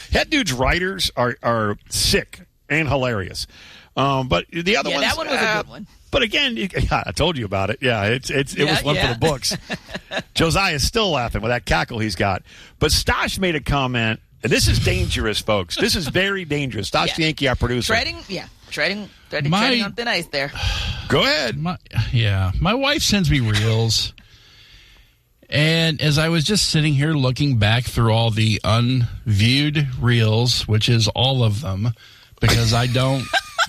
That dude's writers are sick and hilarious. But the other ones, that one was a good one. But again, I told you about it. Yeah, it was one for the books. Josiah is still laughing with that cackle he's got. But Stosh made a comment, and this is dangerous, folks. This is very dangerous. Stosh Yankee, our producer. Treading on thin ice there. Go ahead. My wife sends me reels. And as I was just sitting here looking back through all the unviewed reels, which is all of them, because I don't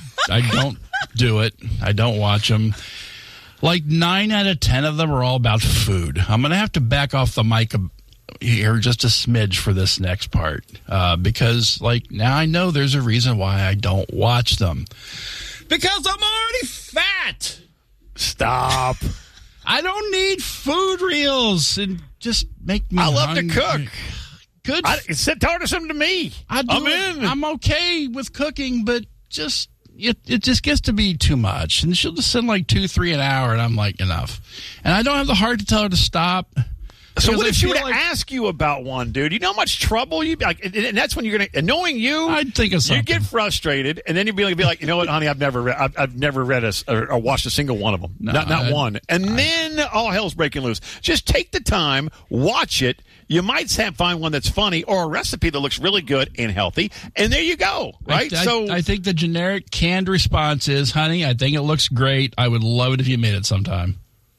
do it. I don't watch them. Like 9 out of 10 of them are all about food. I'm going to have to back off the mic here just a smidge for this next part because, like, now I know there's a reason why I don't watch them. Because I'm already fat. Stop. I don't need food reels and just make me I love hungry. to cook. Good. Talk to some to me. I'm in. I'm okay with cooking, but just it just gets to be too much. And she'll just send like 2-3 an hour, and I'm like, enough. And I don't have the heart to tell her to stop. So what if she were to ask you about one, dude? You know how much trouble you'd be like, and that's when you're going to, and knowing you, I'd think of something. You'd get frustrated, and then you'd be like, you know what, honey, I've never read or watched a single one of them, not one. And then all hell's breaking loose. Just take the time, watch it. You might find one that's funny or a recipe that looks really good and healthy, and there you go, right? I think the generic canned response is, honey, I think it looks great. I would love it if you made it sometime.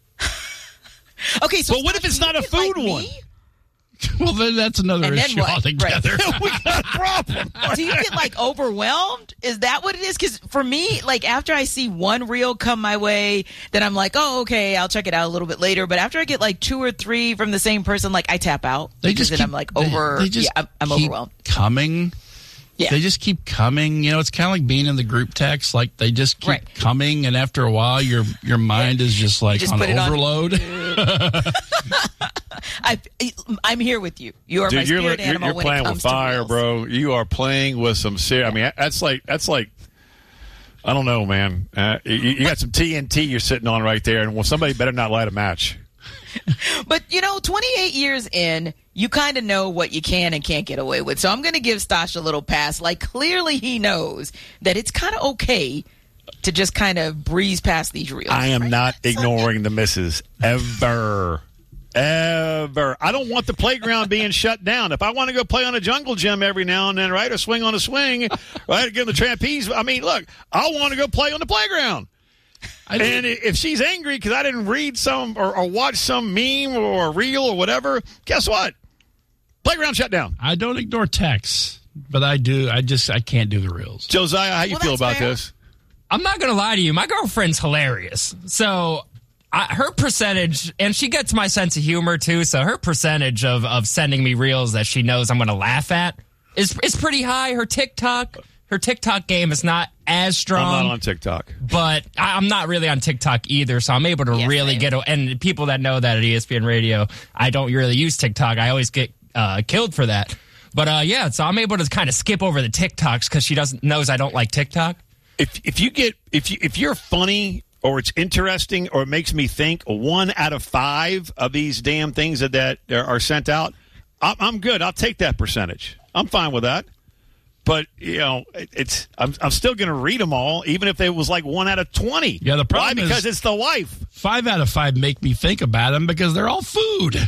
Okay, so but what if it's not a food one? Well, then that's another issue altogether. Right. We got a problem. Do you get like overwhelmed? Is that what it is? Because for me, like after I see one reel come my way, then I'm like, oh, okay, I'll check it out a little bit later. But after I get like 2 or 3 from the same person, like I tap out. I'm like I'm overwhelmed. Coming. Yeah. They just keep coming. You know, it's kind of like being in the group text. Like they just keep coming, and after a while, your mind is just like on overload. I'm here with you. You are my spirit animal. You're playing with fire, bro. You are playing with some serious. I mean, that's like. I don't know, man. You got some TNT you're sitting on right there, and somebody better not light a match. But, 28 years in, you kind of know what you can and can't get away with. So I'm going to give Stosh a little pass. Like, clearly he knows that it's kind of okay to just kind of breeze past these reels. I am not ignoring the misses. Ever. I don't want the playground being shut down. If I want to go play on a jungle gym every now and then, right, or swing on a swing, right, get on the trapeze, I mean, look, I want to go play on the playground. And if she's angry because I didn't read some or watch some meme or a reel or whatever, guess what? Playground shut down. I don't ignore texts, but I do. I can't do the reels. Josiah, how you feel about this? I'm not going to lie to you. My girlfriend's hilarious. So her percentage, and she gets my sense of humor too, so her percentage of sending me reels that she knows I'm going to laugh at is pretty high. Her TikTok game is not as strong. I'm not on TikTok. But I'm not really on TikTok either, so I'm able to really get... And people that know that at ESPN Radio, I don't really use TikTok. I always get killed for that. But, so I'm able to kind of skip over the TikToks because she knows I don't like TikTok. If you're funny or it's interesting or it makes me think, 1 out of 5 of these damn things that are sent out, I'm good. I'll take that percentage. I'm fine with that. But, I'm still going to read them all, even if it was like 1 out of 20. Yeah, the problem is because it's the wife. 5 out of 5 make me think about them because they're all food.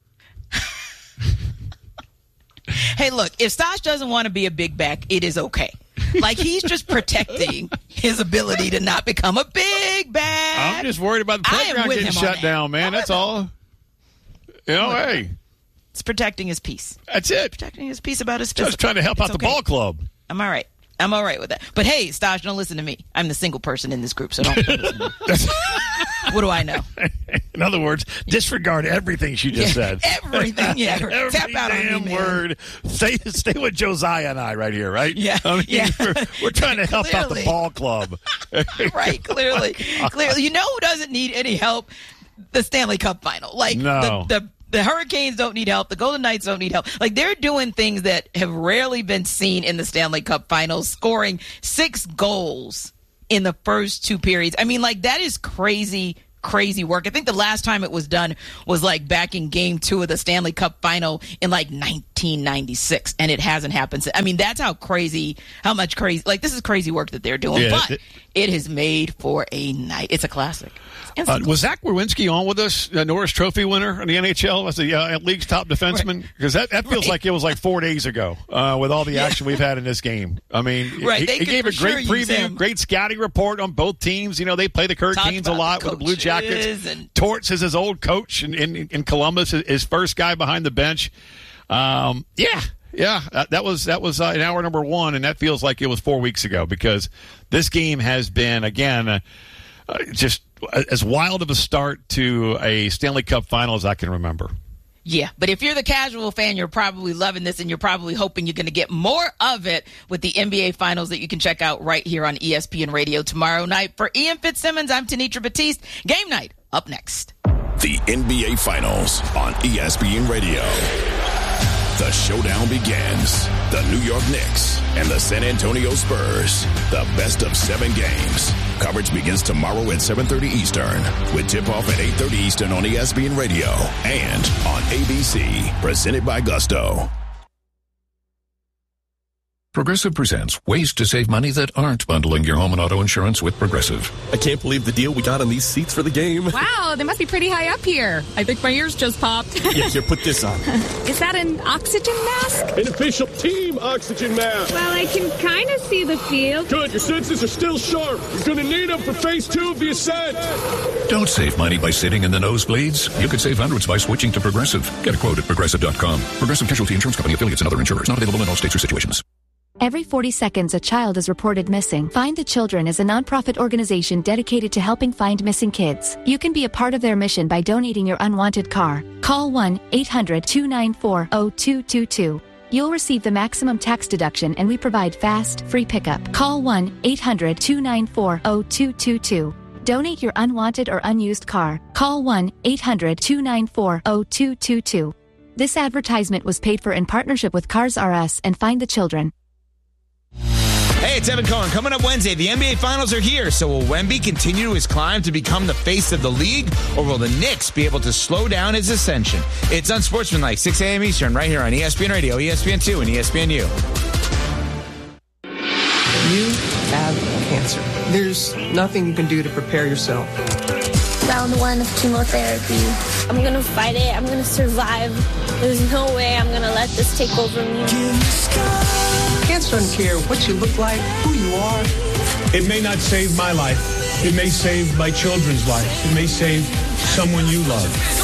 Hey, look, if Stosh doesn't want to be a big back, it is okay. Like, he's just protecting his ability to not become a big back. I'm just worried about the playground getting shut down, man. That's all. Hey. It's protecting his peace. That's it. Protecting his peace about his physical. Just trying to help out the ball club. I'm all right. I'm all right with that. But hey, Stosh, don't listen to me. I'm the single person in this group, so don't listen to me. What do I know? In other words, disregard everything she just said. Everything, Every tap out damn on me, word. Stay with Josiah and I right here, right? Yeah. We're trying to help out the ball club. Right, clearly. Clearly. You know who doesn't need any help? The Stanley Cup final. Like, no. The Hurricanes don't need help. The Golden Knights don't need help. Like, they're doing things that have rarely been seen in the Stanley Cup Finals, scoring 6 goals in the first 2 periods. I mean, like, that is crazy crazy work. I think the last time it was done was like back in Game 2 of the Stanley Cup Final in like 1996, and it hasn't happened since. I mean, that's how much crazy. Like, this is crazy work that they're doing, but it is made for a night. It's a classic. Was Zach Werenski on with us, Norris Trophy winner in the NHL as the league's top defenseman? Because that feels like it was like 4 days ago with all the action we've had in this game. I mean, he gave a great preview, great scouting report on both teams. You know, they play the Hurricanes a lot with the Blue Jackets. Torts is his old coach in Columbus, his first guy behind the bench. That was in hour number 1, and that feels like it was 4 weeks ago because this game has been, again, just as wild of a start to a Stanley Cup final as I can remember. Yeah, but if you're the casual fan, you're probably loving this, and you're probably hoping you're going to get more of it with the NBA Finals that you can check out right here on ESPN Radio tomorrow night. For Ian Fitzsimmons, I'm Tanitra Batiste. Game night up next. The NBA Finals on ESPN Radio. The showdown begins. The New York Knicks and the San Antonio Spurs. The best of 7 games. Coverage begins tomorrow at 7:30 Eastern with tip-off at 8:30 Eastern on ESPN Radio and on ABC. Presented by Gusto. Progressive presents ways to save money that aren't bundling your home and auto insurance with Progressive. I can't believe the deal we got on these seats for the game. Wow, they must be pretty high up here. I think my ears just popped. Yeah, here, put this on. Is that an oxygen mask? An official team oxygen mask. Well, I can kind of see the field. Good, your senses are still sharp. You're going to need them for phase 2 of the ascent. Don't save money by sitting in the nosebleeds. You could save hundreds by switching to Progressive. Get a quote at Progressive.com. Progressive Casualty Insurance Company, affiliates, and other insurers. Not available in all states or situations. Every 40 seconds, a child is reported missing. Find the Children is a nonprofit organization dedicated to helping find missing kids. You can be a part of their mission by donating your unwanted car. Call 1-800-294-0222. You'll receive the maximum tax deduction, and we provide fast, free pickup. Call 1-800-294-0222. Donate your unwanted or unused car. Call 1-800-294-0222. This advertisement was paid for in partnership with Cars R Us and Find the Children. Hey, it's Evan Cohen. Coming up Wednesday, the NBA Finals are here. So will Wemby continue his climb to become the face of the league, or will the Knicks be able to slow down his ascension? It's Unsportsmanlike, 6 a.m. Eastern, right here on ESPN Radio, ESPN2, and ESPNU. You have cancer. There's nothing you can do to prepare yourself. Round 1 of chemotherapy. I'm going to fight it. I'm going to survive. There's no way I'm going to let this take over me. Cancer doesn't care what you look like, who you are. It may not save my life. It may save my children's life. It may save someone you love.